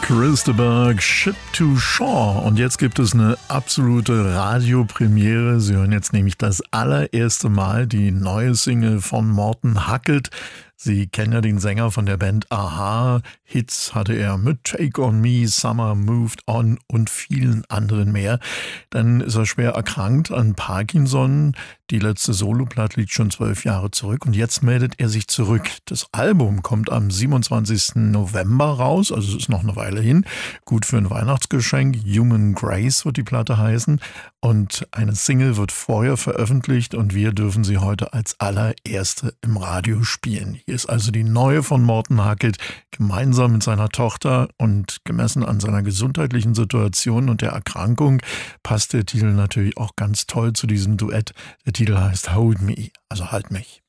Christopher, Ship to Shore. Und jetzt gibt es eine absolute Radiopremiere. Sie hören jetzt nämlich das allererste Mal die neue Single von Morten Hackelt. Sie kennen ja den Sänger von der Band Aha. Hits hatte er mit Take on Me, Summer Moved On und vielen anderen mehr. Dann ist er schwer erkrankt an Parkinson. Die letzte Soloplatte liegt schon 12 Jahre zurück und jetzt meldet er sich zurück. Das Album kommt am 27. November raus, also es ist noch eine Weile hin. Gut für ein Weihnachtsgeschenk. Human Grace wird die Platte heißen und eine Single wird vorher veröffentlicht und wir dürfen sie heute als allererste im Radio spielen. Hier ist also die neue von Morten Hackelt, gemeinsam mit seiner Tochter, und gemessen an seiner gesundheitlichen Situation und der Erkrankung passt der Titel natürlich auch ganz toll zu diesem Duett. Der Titel heißt Hold Me, also Halt mich.